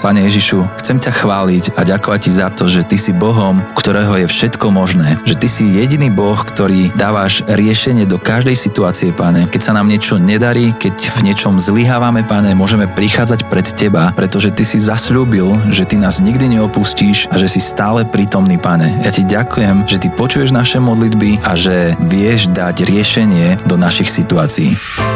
Pane Ježišu, chcem ťa chváliť a ďakovať ti za to, že ty si Bohom, u ktorého je všetko možné. Že ty si jediný Boh, ktorý dávaš riešenie do každej situácie, Pane. Keď sa nám niečo nedarí, keď v niečom zlyhávame, Pane, môžeme prichádzať pred teba, pretože ty si zasľúbil, že ty nás nikdy neopustíš a že si stále prítomný, Pane. Ja ti ďakujem, že ty počuješ naše modlitby a že vieš dať riešenie do našich situácií.